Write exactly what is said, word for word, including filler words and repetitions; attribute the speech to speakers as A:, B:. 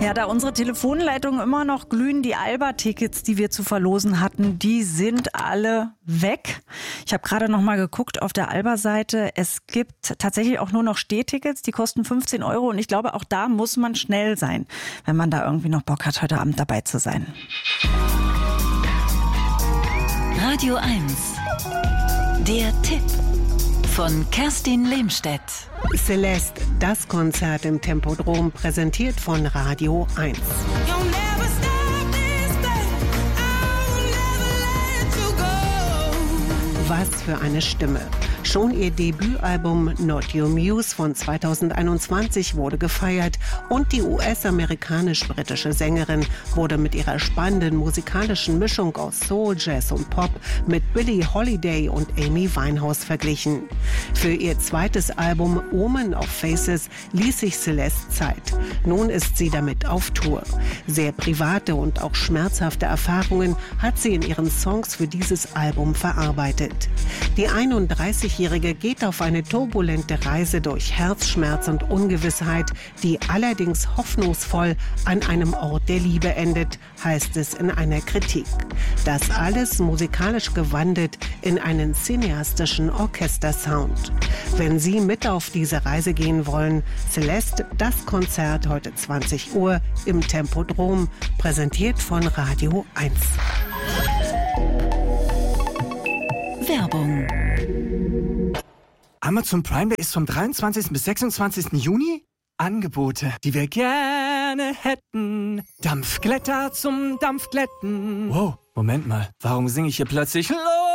A: Ja, da unsere Telefonleitungen immer noch glühen, die Alba-Tickets, die wir zu verlosen hatten, die sind alle weg. Ich habe gerade noch mal geguckt auf der Alba-Seite. Es gibt tatsächlich auch nur noch Stehtickets, die kosten fünfzehn Euro. Und ich glaube, auch da muss man schnell sein, wenn man da irgendwie noch Bock hat, heute Abend dabei zu sein.
B: Radio eins. Der Tipp von Kerstin Lehmstedt.
C: Celeste, das Konzert im Tempodrom, präsentiert von Radio eins. Was für eine Stimme. Schon ihr Debütalbum Not Your Muse von zweitausendeinundzwanzig wurde gefeiert und die U S-amerikanisch-britische Sängerin wurde mit ihrer spannenden musikalischen Mischung aus Soul, Jazz und Pop mit Billie Holiday und Amy Winehouse verglichen. Für ihr zweites Album Woman of Faces ließ sich Celeste Zeit. Nun ist sie damit auf Tour. Sehr private und auch schmerzhafte Erfahrungen hat sie in ihren Songs für dieses Album verarbeitet. Die einunddreißigjährige geht auf eine turbulente Reise durch Herzschmerz und Ungewissheit, die allerdings hoffnungsvoll an einem Ort der Liebe endet, heißt es in einer Kritik. Das alles musikalisch gewandelt in einen cineastischen Orchestersound. Wenn Sie mit auf diese Reise gehen wollen, Celeste, das Konzert heute zwanzig Uhr im Tempodrom, präsentiert von Radio eins.
B: Werbung.
D: Amazon Prime, der ist vom dreiundzwanzigsten bis sechsundzwanzigsten Juni. Angebote, die wir gerne hätten. Dampfglätter zum Dampfglätten. Wow, Moment mal, warum singe ich hier plötzlich Los?